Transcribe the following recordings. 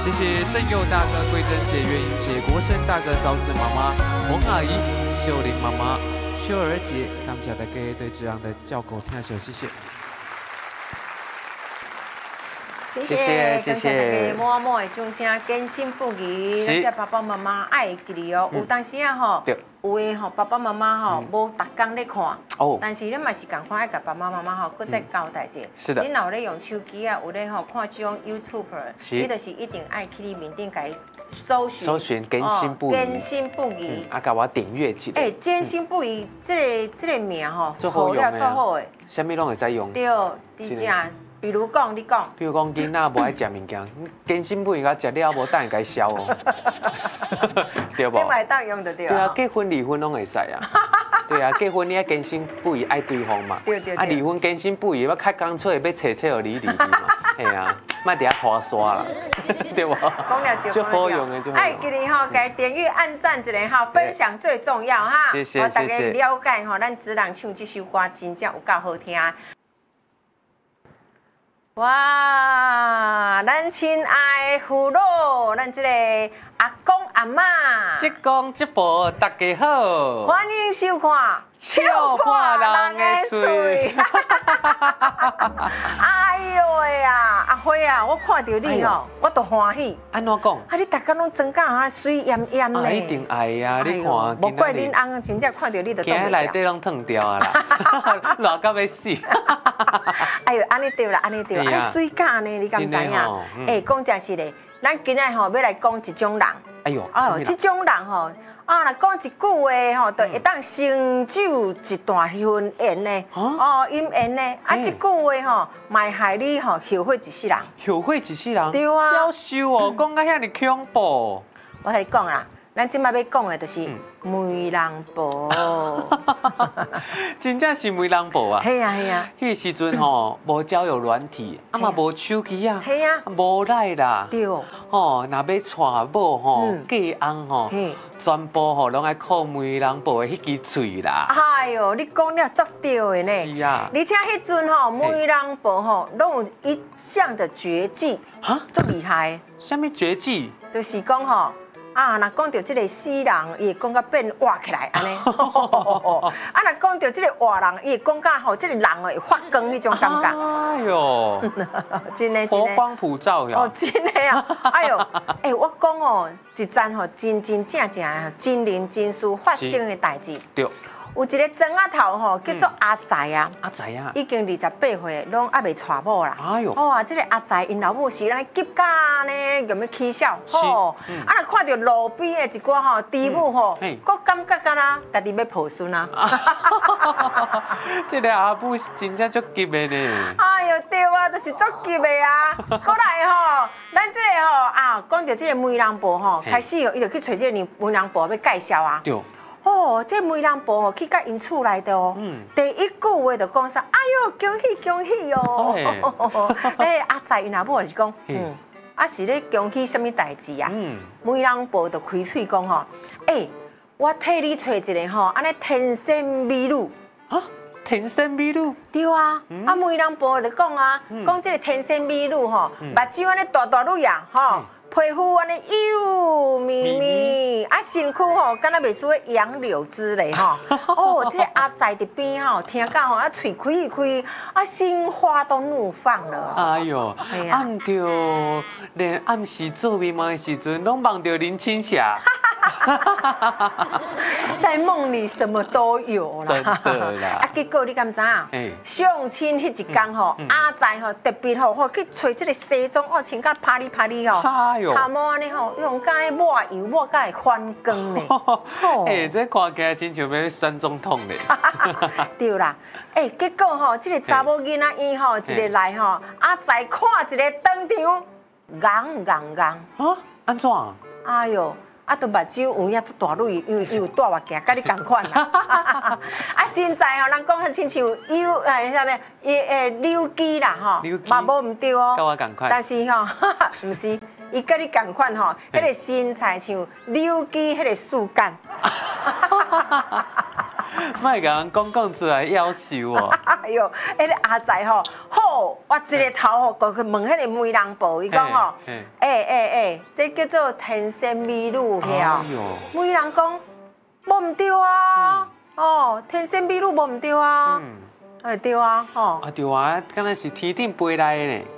谢谢盛佑大哥、桂珍姐、月英姐、国生大哥、昭子妈妈、洪阿姨、秀玲妈妈、秀儿姐，感谢大家对这样的照顾听秀，谢谢。 谢谢，感谢大家满满的掌声，坚信不疑。咱这爸爸妈妈爱记哩哦。有当时啊吼，有的吼爸爸妈妈吼无逐工咧看，但是你嘛是共款爱甲爸爸妈妈吼，搁再交代者。 是的。 你若有咧用手机啊，有咧吼看这种 YouTuber， 你就是一定爱去你面顶甲伊搜寻坚信不疑， 坚信不疑。 啊，甲我订阅起来。 坚信不疑，这个名吼， 好了做好诶。 啥物拢会使用。 对，真正。比如讲，你讲， 比如讲，囡仔无爱食物件，坚信不疑，甲食了无等下该消哦，对不？ 你买当用得对。 对啊，结婚离婚拢会使啊。对啊，结婚你爱坚信不疑爱对方嘛。 对。 啊，离婚坚信不疑，要较干脆要找互你嘛。系啊，莫伫遐拖沙啦，对不？ 讲了对， 就好用的就好。 哎，今日吼，给点阅、按赞一个哈，分享最重要哈。 谢谢。 我大家了解吼，咱子人唱这首歌真正有够好听。哇，咱亲爱的父老，咱这个阿公阿妈， 即讲即部大家好， 欢迎收看《 笑破人的嘴》。 哎呦喂呀，阿辉啊，我看到你哦，我都欢喜。 安怎讲？ 啊，你大家拢装甲啊水艳艳嘞。 一定爱呀，你看。 无怪恁翁真正看到你就。 今日内底拢烫掉啊啦，热到要死。 哎呦，安尼对啦，安尼对啦，安水假呢，你敢知影？哎，讲真实的，咱今日吼要来讲一种人。 哎呦， 这种人吼。啊，若讲一句话吼，就会当成就一段婚姻呢，姻缘呢。啊，这句话吼，卖害你吼后悔一世人。 后悔一世人？ 对啊。 夭寿哦，讲到遐尼恐怖。 我甲你讲啦，咱即摆要讲的就是媒人婆。 真正是媒人婆啊！ 系啊系啊。 迄时阵吼，无交友软体，啊嘛无手机啊， 系啊， 无赖啦。 对。 吼，若要娶某吼，嫁翁吼，全部吼拢爱靠媒人婆的迄支嘴啦。 哎呦，你讲了足对的呢。 是啊。 而且迄阵吼，媒人婆吼，拢有一项的绝技，足厉害。 什么绝技？ 就是讲吼。啊，若讲到这个死人，伊会讲甲变活起来安尼。啊，若讲到这个活人，伊会讲甲吼，这个人会发光迄种感觉。 哎呦， 真的， 佛光普照呀！ 哦，真的啊！哎呦，哎，我讲哦，一件吼真正的真人真事发生的代志。 对。 有一个庄仔头吼，叫做阿财啊。 阿财啊， 已经28岁，拢还未娶某啦。 哎呦， 哇，这个阿财因老母是安尼急甲呢，有咩起笑？吼，啊，若看到路边的一寡吼猪母吼，我感觉敢若家己要抱孙啊。 这个阿母真正足急的呢。 哎呦，对啊，就是足急的啊。过来吼，咱这个吼啊，讲到这个媒人婆吼，开始哦，伊就去找这个媒人婆要介绍啊。 对。 哦，这媒人婆哦去到因厝内的哦，第一句话就讲啥，哎呦，恭喜恭喜哦！哎，阿财因阿母就是讲，啊是咧恭喜什么代志啊？媒人婆就开嘴讲吼，哎，我替你找一个吼，安尼天生美女啊，天生美女？ 对啊，啊媒人婆就讲啊，讲这个天生美女吼，目睭安尼大大女啊，吼。皮肤安尼幼咪咪，啊身躯吼，敢若袂输杨柳枝嘞吼。哦，这个阿财伫边吼，听到吼，啊嘴开一开，啊心花都怒放了。 哎呦，暗着连暗时做面梦的时阵，拢梦着林青霞。 在梦里什么都有啦。 真的啦。 啊，结果你敢知影？相亲迄一天吼，阿财吼特别吼去找这个西装哦，穿甲啪哩啪哩吼。头毛安尼吼，用甲迄抹油抹甲会反光呢。 哎，这看起来亲像要选总统呢。 对啦，哎，结果吼，这个查某囡仔伊吼，一个来吼，阿财看一个当场， 啊，安怎？ 哎呦！啊，都目睭有影足大蕊，有大目镜，甲你同款啦。啊，现在吼，人讲很亲像啥物，溜机啦吼，嘛无唔对哦。 甲我同款。 但是吼，唔是，伊甲你同款吼，迄个身材像溜机迄个树干。 莫甲人讲出来夭寿哦。 哎呦，迄个阿仔吼，好，我一个头吼，过去问迄个媒人婆，伊讲吼，这叫做天仙美女晓？媒人讲，无唔对啊，哦，天仙美女无唔对啊，哎对啊，吼。 啊对啊，敢若是天顶飞来的呢。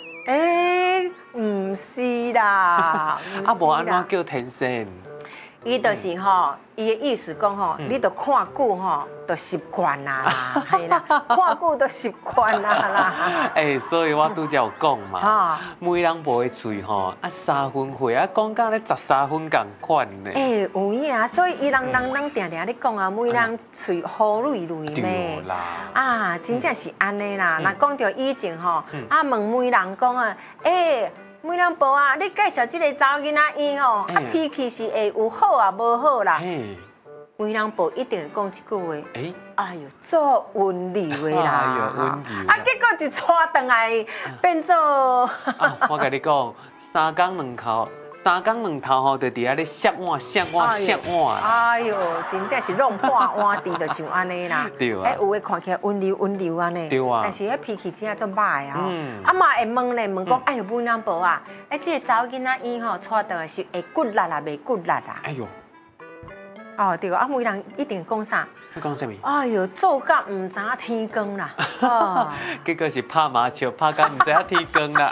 唔是啦， 啊无安怎叫天仙？ 伊就是吼，伊的意思讲吼，你著看久吼，就习惯啦，系啦，看久就习惯啦。 所以我拄则有讲嘛，媒人婆的喙吼，啊3分血啊，讲甲咧13分共款呢。 有影，所以伊人定定咧讲啊，媒人喙好蕊蕊呢。 对啦。 啊，真正是安尼啦。若讲到以前吼，问媒人讲啊，媒人婆啊，你介绍这个查某囡仔伊吼，脾气是会有好啊无好啦。媒人婆一定会讲一句话，哎呦，做温柔的啦。 哎呦，温柔。 啊，结果一带转来变做。 我甲你讲，3工2头吼，就伫遐咧削碗。 哎呦，真正是弄破碗底，就像安尼啦。 对啊。 有诶看起来温柔安尼。 对啊。 但是迄脾气真正足歹啊。啊嘛会问咧，问讲，哎呦，媒人婆啊，这个查某囡仔伊吼带倒来是会骨力啊，袂骨力啊？ 哎呦。 哦对啊，媒人一定讲啥？ 你讲什么？ 哎呦，做甲唔知天光啦。 结果是拍麻将，拍甲唔知天光啦。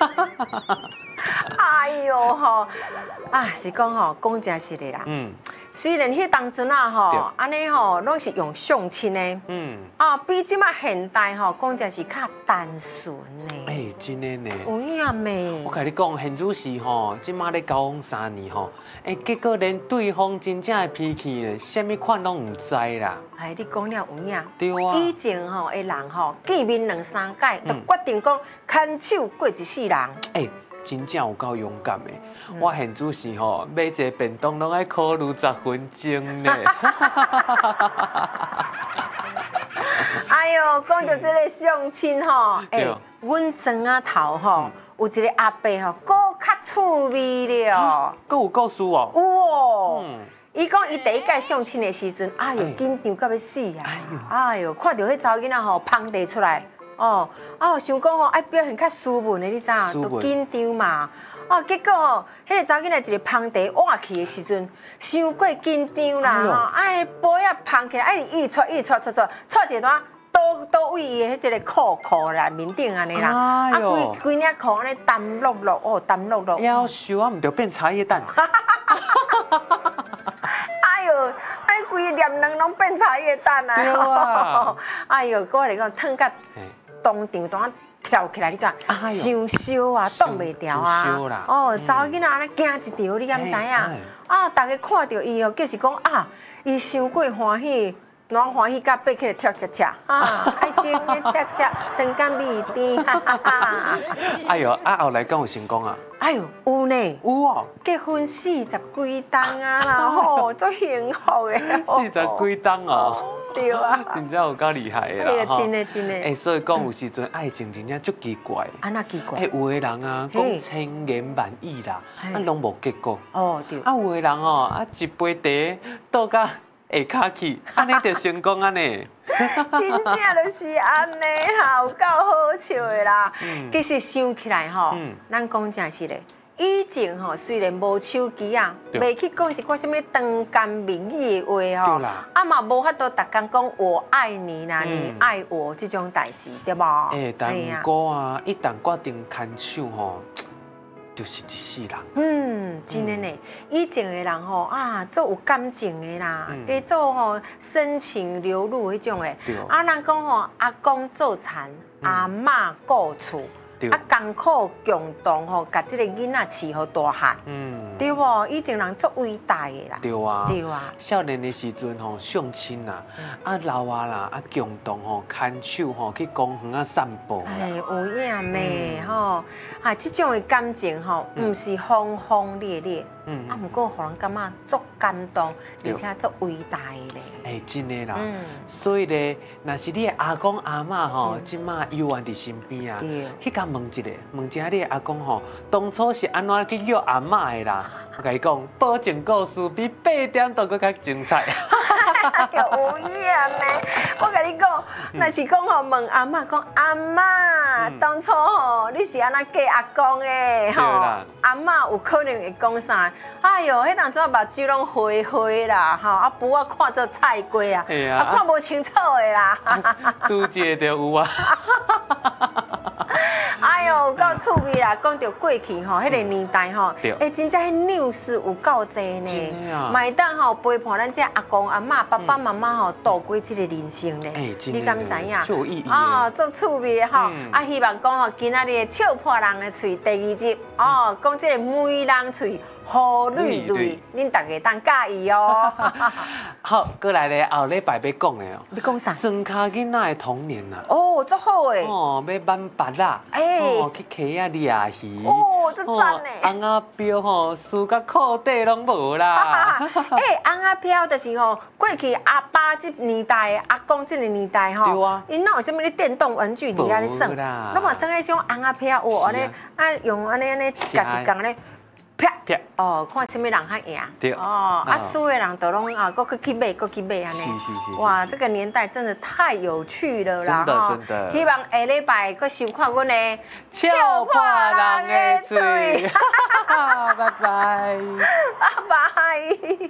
哎呦吼，是讲吼，讲真实的啦。虽然迄当阵啊吼，安尼吼，拢是用相亲的。比即马现代吼，讲真是较单纯呢。 真的呢。 有影没？ 我甲你讲，现主是吼，即马咧交往3年吼，结果连对方真正的脾气呢，什么款拢唔知啦。 你讲了有影。 对啊。 以前吼的人吼，见面2、3届，就决定讲牵手过一世人。 真正有够勇敢的，我现主是吼买一个便当拢爱考虑10分钟呢。 哎呦，讲到这个相亲吼，阮庄仔头吼有一个阿伯吼，搁较趣味了。 搁有故事哦。 有哦。伊讲伊第一届相亲的时阵，哎呦紧张到要死啊！哎呦，看到迄查某囡仔吼捧地出来。想讲吼，爱表现较斯文的，你知影？都紧张嘛。结果吼，迄个查某囡仔一个捧地换去的时阵，伤过紧张啦。杯啊捧起来，一撮一撮一段，倒位伊的迄个裤啦，面顶安尼啦。规领裤安尼澹漉漉，澹漉漉。 夭寿啊，唔着变茶叶蛋。 哎呦，规个黏囊拢变茶叶蛋啊！ 对啊。 哎呦，我来讲，烫甲。当场当跳起来，你讲伤烧啊，挡袂掉啊！查某囡仔安尼惊一条，你敢知影？大家看到伊哦，就是讲伊伤过欢喜，然后欢喜甲爬起来跳恰恰爱情的恰恰，长干米甜， 哎呦，后来敢有成功啊？ 哎呦，有呢， 有哦， 结婚40几冬啊啦，吼，足幸福的 ，40几冬哦。 对啊， 真正有够厉害的啦， 真的。 所以讲有时阵爱情真正足奇怪。 那奇怪？ 有的人啊，讲千言万语啦，拢无结果。 对。 有的人哦，一杯茶倒到下骹去，安尼就成功啊呢。 真正就是安尼啦，有够好笑的啦。其实想起来吼，咱讲正是咧。以前吼，虽然无手机啊，袂去讲一寡什么长干名义的话吼，嘛无法度逐工讲我爱你啦，你爱我这种代志，对无？ 但不过啊，一旦决定牵手吼，就是一世人。 真的呢。以前的人吼做有感情的啦，加做吼深情流露迄种的。人讲吼，阿公做田，阿嬷顾厝。艰苦共同吼，甲这个囡仔饲好大汉，对无？以前人足伟大的啦， 对啊。少年的时阵吼，相亲啦，老啊啦，共同吼牵手吼去公园散步啦。 有影咩吼？这种的感情吼，唔是轰轰烈烈，不过互人感觉足感动，而且足伟大的咧。 真的啦。所以咧，若是你的阿公阿嬷吼，即马有缘伫身边啊，去甲问一下你的阿公吼，当初是安怎去约阿嬷的啦？我甲你讲，保证故事比8点都搁较精彩。 哎呦，有影呢！我跟你讲，若是讲吼，问阿嬷讲，阿嬷当初吼，你是安怎嫁阿公的吼？阿嬷有可能会讲啥？哎呦，迄当阵目睭拢灰灰啦，吼，啊，不我看做菜瓜啊，啊，看无清楚的啦。 拄一个就有啊。 哎呦，够趣味啦！讲到过去吼，迄个年代吼，真正迄news有够济呢。买当吼陪伴咱这阿公阿嬷、爸爸妈妈吼度过这个人生呢。你敢知影？ 就有意义哦，做趣味的吼，啊，希望讲吼，今仔日笑破人的嘴第2集哦，讲这个美人嘴。好绿绿，恁大家当介意哦。 好，过来咧，后礼拜要讲的哦。 你讲啥？ 庄脚囡仔的童年啊。 哦，足好诶。 哦，要挽拔啦。哦，去溪仔掠鱼。 哦，足赞呢。 翁仔标吼，输甲裤底拢无啦。 翁仔标就是吼，过去阿爸这年代、阿公这个年代吼， 对啊。 因哪有啥物咧电动玩具伫遐咧耍？拢嘛耍迄种翁仔标，哦，安尼啊用安尼夹一夹咧。啪！哦，看什么人较赢？ 对哦，啊，输的人都拢啊，搁去买，搁去买安尼。 是。 哇，这个年代真的太有趣了啦！ 真的。 希望下礼拜搁收看阮的笑破人的嘴。拜拜。 拜拜。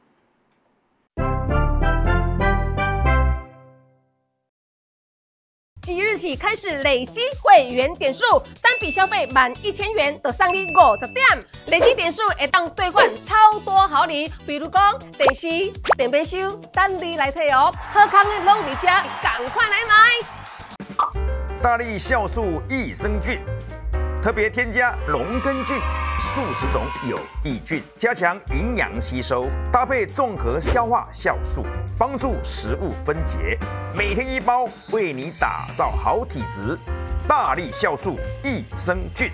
即日起开始累积会员点数，单笔消费满1000元就送你50点，累积点数会当兑换超多好礼，比如讲电视、电杯收，等你来摕哦。好康的拢伫遮，赶快来买！ 大力酵素益生菌，特别添加龙根菌、数十种有益菌，加强营养吸收，搭配综合消化酵素，帮助食物分解。每天1包，为你打造好体质。大力酵素益生菌。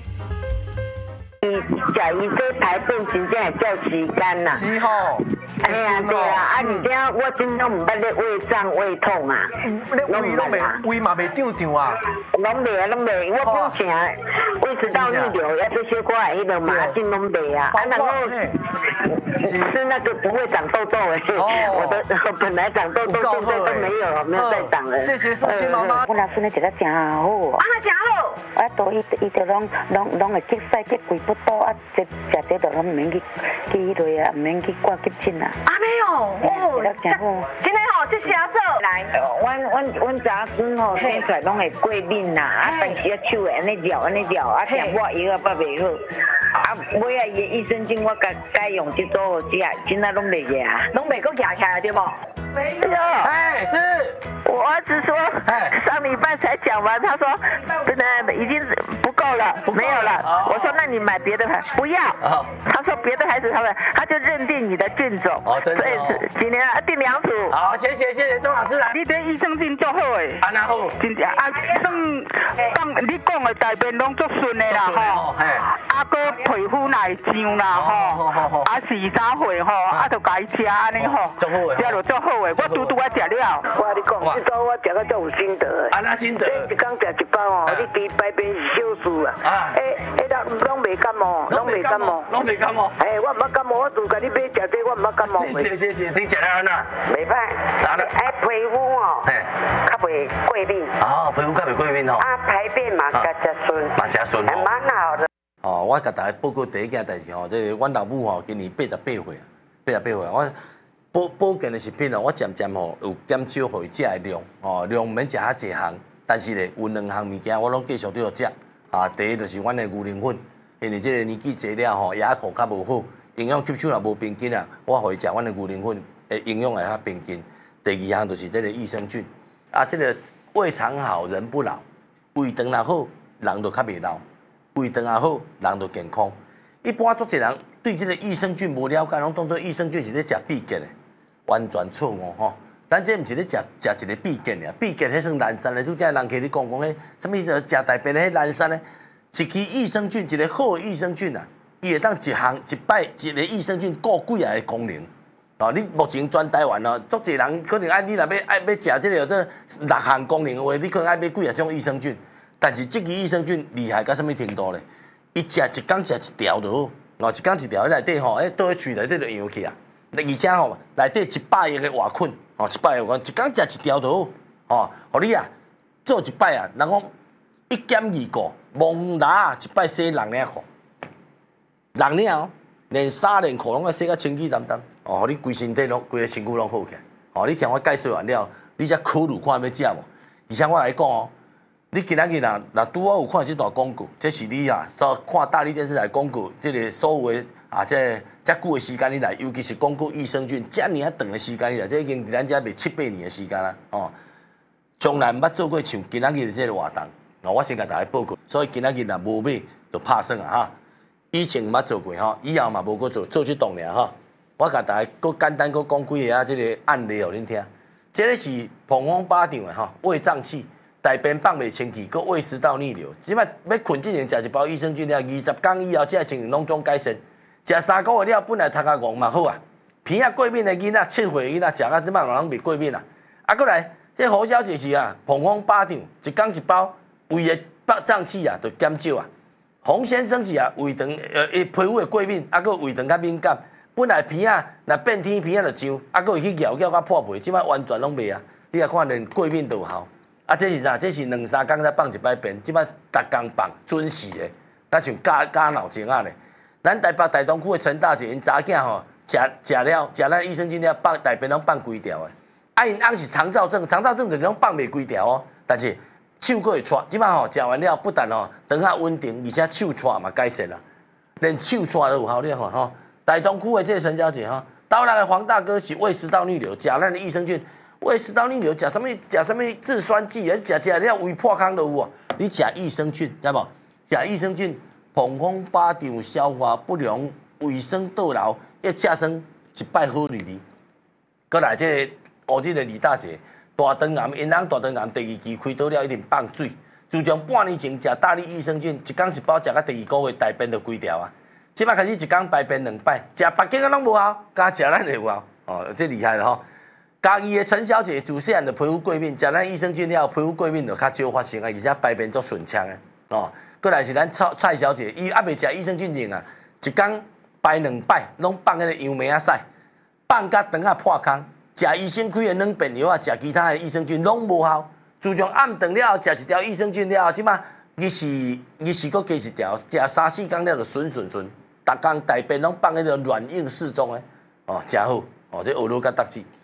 食伊这排便真正会叫时间呐。 是吼。 哎呀，对啊，啊，而且我真正唔捌咧胃胀、胃痛啊。 拢袂胃嘛袂胀胀啊。 拢袂啊，拢袂，我之前胃食道逆流，要吃小可爱迄个麻疹拢袂啊。啊，然后吃那个不会长痘痘诶。我的本来长痘痘，现在都没有再长了。 谢谢素清妈妈。 我老孙咧食得真好哦。 啊，那真好。 啊，都伊就拢会结屎结贵不多啊，食这都拢唔免去迄类啊，唔免去挂急诊啊。 啊没有哦，真的好，谢谢阿嫂。来， 阮查孙吼生出来拢会过敏呐，啊，但是啊手会安尼绕，啊，食抹药啊，袂袂好。啊，尾啊，伊的益生菌我改用这组食，真仔拢袂牙， 拢袂搁夹起来对不？ 没有。 哎，是。 我儿子说，上礼拜才讲完，他说真的已经不够了，没有了。我说那你买别的牌，不要。他说别的牌子他就认定你的菌种。 哦，真的。所以今年订2组。 好，谢谢钟老师啦。 你对益生菌足好诶。 安那好。 真正啊，算你讲的大便拢足顺的啦吼。啊，个皮肤来痒啦吼。啊，洗衫会吼，啊，就该吃安尼吼。 足好诶。 吃就足好诶，我拄啊食了。我跟你讲，这招我食到足有心得诶。 安那心得？ 一天食1包哦，你第排便是小事啊。拢袂感冒，拢袂感冒。我唔捌感冒，我就甲你买食这，我唔捌感冒。 谢谢，你食了安那？ 袂歹。皮肤哦，较袂过敏。 哦，皮肤较袂过敏哦。 啊，排便嘛，较顺。 嘛真顺哦。 蛮好的。 哦，我甲大家报告第一件代志吼，即个阮老母吼，今年88岁，我保健的食品哦，我渐渐吼有减少互伊食的量，哦，量毋免食遐济项，但是咧有2项物件我拢继续都要食。啊，第一就是阮的牛奶粉，因为即个年纪大了吼，牙口较无好，营养吸收也无平均啊，我互伊食阮的牛奶粉，营养会较平均。第2项就是即个益生菌，啊，即个胃肠好人不老，胃肠若好，人就较袂老。胃肠也好，人就健康。一般足侪人对这个益生菌无了解，拢当做益生菌是咧食必健的，完全错误吼。咱这毋是咧食一个必健的，必健迄算蓝山的，拄则人客咧讲迄什么食大便的迄蓝山的，一支益生菌，一个好的益生菌啊，伊会当一摆一个益生菌顾几啊个功能。哦，你目前全台湾哦，足侪人可能你若要食这个6项功能的话，你可能爱买几啊种益生菌。但是这支益生菌厉害到什么程度呢？伊食一天食1条就好，哦，一天1条内底吼，倒去喙内底就养起啊。 而且吼内底100亿的活菌，吼100亿活菌，一工食1条就好，吼，互你啊做1摆啊，人讲1减2个，蒙拿1摆洗6领裤，6领哦，连衫连裤拢要洗甲清气淡淡，哦，互你规身体拢规个身躯拢好起来，哦，你听我介绍完了，你才考虑看要食无？而且我来讲哦。你今仔日若拄好有看这段广告，这是你啊所看大力电视台广告，这个所有的啊，这遮久的时间以来，尤其是广告益生菌，遮尔啊长的时间以来，这已经伫咱遮卖7、8年的时间啦，哦，从来毋捌做过像今仔日的这个活动，哦，我先甲大家报告，所以今仔日若无买就拍算啊哈，以前毋捌做过吼，以后嘛无搁做，做这档尔哈，我甲大家搁简单搁讲几个啊，这个案例互恁听，这个是膨风巴掌的吼，胃胀气。大便放袂清气，佮胃食道逆流，即摆要困之前食一包益生菌了，20天以后，这情形拢总改善。食3个月了，本来头壳戆嘛好啊，鼻啊过敏的囡仔，7岁的囡仔食啊，即摆人袂过敏啊。啊，过来，这胡小姐是啊，膨风巴掌，一工一包，胃的胀气啊，就减少啊。洪先生是啊，胃肠皮肤的过敏，啊，佮胃肠较敏感，本来鼻啊，若变天鼻啊就痒，啊，佮会去咬到破皮，即摆完全拢袂啊。你来看，连过敏都有效。啊，这是啥？这是2、3工才放一摆便，即摆逐工放，准时的，那像加脑精啊咧。咱台北大东区的陈大姐，因查囝吼，食咱益生菌了，放大便拢放规条的。啊，因翁是肠燥症，肠燥症就是拢放袂规条哦。但是手佫会喘，即摆吼食完了，不但吼肠较稳定，而且手喘嘛改善啦，连手喘都有效。你看吼，大东区的这个陈小姐吼，到那个黄大哥是胃食道逆流，食咱的益生菌。胃食道逆流，食什么制酸剂？食了胃破康都有哦。你食益生菌，知无？食益生菌，膨风巴掌，消化不良，胃酸倒流，要食算1摆好日子。过来，这个乌日的李大姐，大肠癌，因翁大肠癌第2期开刀了，一定放水。自从半年前食大力益生菌，一工一包，食到第2个月大便就规条啊。即摆开始一工排便2摆，食别间啊拢无效，加食咱就有效。哦，这厉害了吼！嘉义的陈小姐，自细汉就皮肤过敏，食咱益生菌了，皮肤过敏就较少发生啊，而且排便足顺畅的哦。过来是咱蔡小姐，伊还袂食益生菌前啊，一工排2摆，拢放迄个杨梅啊屎，放甲肠啊破空，食医生开的软便药啊，食其他的益生菌拢无效。自从暗顿了后，食1条益生菌了后，即摆日时搁加1条，食3、4工了就顺，逐工大便拢放迄个软硬适中的哦，真好哦，这学路甲搭子。